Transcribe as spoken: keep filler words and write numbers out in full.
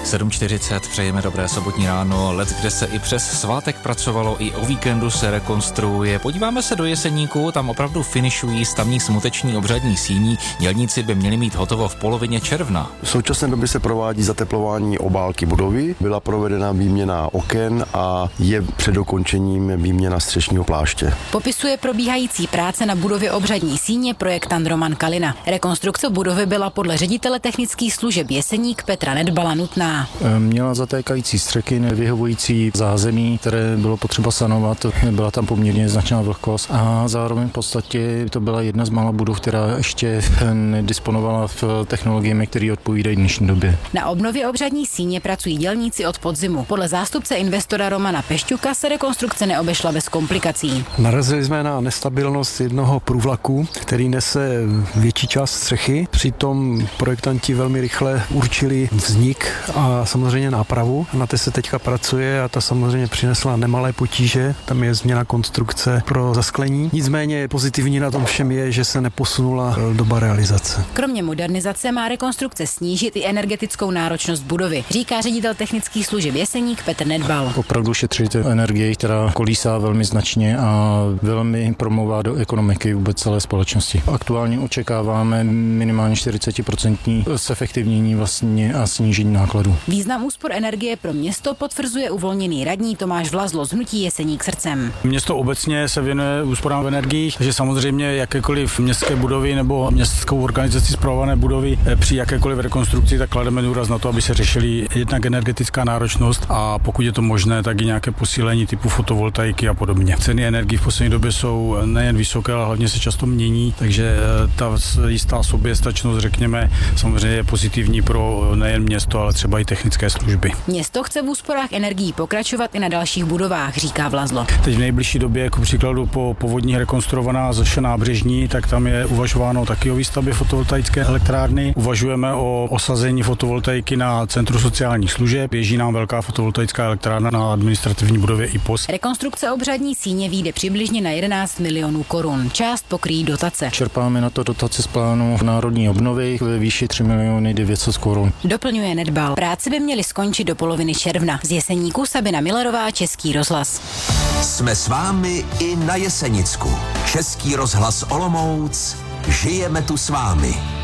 sedm čtyřicet, přejeme dobré sobotní ráno, let, kde se i přes svátek pracovalo, i o víkendu se rekonstruuje. Podíváme se do Jeseníku, tam opravdu finišují stavní smuteční obřadní síní. Dělníci by měli mít hotovo v polovině června. V současné době se provádí zateplování obálky budovy, byla provedena výměna oken a je před dokončením výměna střešního pláště. Popisuje probíhající práce na budově obřadní síně projektant Roman Kalina. Rekonstrukce budovy byla podle ředitele technických služeb Jeseník Petra Nedbala nutná. Měla zatékající střechy, nevyhovující zázemí, které bylo potřeba sanovat. Byla tam poměrně značná vlhkost a zároveň v podstatě to byla jedna z mála budov, která ještě nedisponovala v technologiemi, které odpovídají dnešní době. Na obnově obřadní síně pracují dělníci od podzimu. Podle zástupce investora Romana Pešťuka se rekonstrukce neobešla bez komplikací. Narazili jsme na nestabilnost jednoho průvlaku, který nese větší část střechy. Přitom projektanti velmi rychle určili vznik a samozřejmě nápravu. Na té se teďka pracuje a ta samozřejmě přinesla nemalé potíže. Tam je změna konstrukce pro zasklení. Nicméně pozitivní na tom všem je, že se neposunula doba realizace. Kromě modernizace má rekonstrukce snížit i energetickou náročnost budovy, říká ředitel technických služeb Jeseník Petr Nedbal. Opravdu šetřit energii, která kolísá velmi značně a velmi promlouvá do ekonomiky vůbec celé společnosti. Aktuálně očekáváme minimálně čtyřicet procent zefektivnění vlastně a snížení nákladů. Význam úspor energie pro město potvrzuje uvolněný radní Tomáš Vlazlo z hnutí Jeseník srdcem. Město obecně se věnuje úsporám v energiích, takže samozřejmě jakékoliv městské budovy nebo městskou organizaci spravované budovy při jakékoliv rekonstrukci, tak klademe důraz na to, aby se řešily jednak energetická náročnost a pokud je to možné, tak i nějaké posílení typu fotovoltaiky a podobně. Ceny energií v poslední době jsou nejen vysoké, ale hlavně se často mění, takže ta jistá soběstačnost, řekněme, samozřejmě je pozitivní pro nejen město, ale třeba i technické služby. Město chce v úsporách energií pokračovat i na dalších budovách, říká Vlazlo. Teď v nejbližší době, jako příkladu po povodních rekonstruovaná Zoše nábřežní, tak tam je uvažováno taky o výstavbě fotovoltaické elektrárny. Uvažujeme o osazení fotovoltaiky na Centru sociálních služeb. Běží nám velká fotovoltaická elektrárna na administrativní budově I P O S. Rekonstrukce obřadní síně vyjde přibližně na jedenáct milionů korun. Část pokryjí dotace. Čerpáme na to dotace z plánu národní obnovy ve výši tři miliony devět set korun. Doplňuje Nedbal. Práce by měly skončit do poloviny června. Z Jeseníku Sabina Millerová, Český rozhlas. Jsme s vámi i na Jesenicku. Český rozhlas Olomouc. Žijeme tu s vámi.